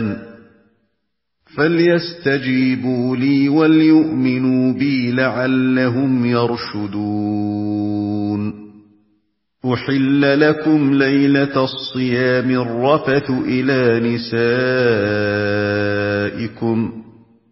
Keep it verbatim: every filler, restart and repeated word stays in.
الْقُرْآنِ فَلْيَسْتَجِيبُوا لِي وَلْيُؤْمِنُوا بِي لَعَلَّهُمْ يَرْشُدُونَ أُحِلَّ لَكُمْ لَيْلَةَ الصِّيَامِ الرَّفَثُ إِلَىٰ نِسَائِكُمْ